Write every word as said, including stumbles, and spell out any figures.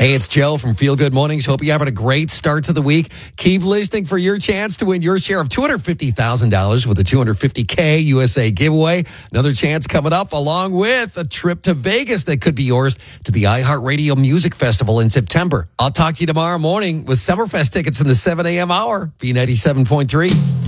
Hey, it's Joe from Feel Good Mornings. Hope you're having a great start to the week. Keep listening for your chance to win your share of two hundred fifty thousand dollars with a two hundred fifty K U S A giveaway. Another chance coming up, along with a trip to Vegas that could be yours to the iHeartRadio Music Festival in September. I'll talk to you tomorrow morning with Summerfest tickets in the seven a.m. hour. B ninety-seven point three.